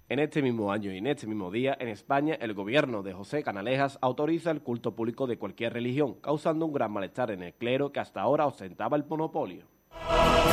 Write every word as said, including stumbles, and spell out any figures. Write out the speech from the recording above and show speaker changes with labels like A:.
A: En este mismo año y en este mismo día, en España, el gobierno de José Canalejas autoriza el culto público de cualquier religión, causando un gran malestar en el clero que hasta ahora ostentaba el monopolio.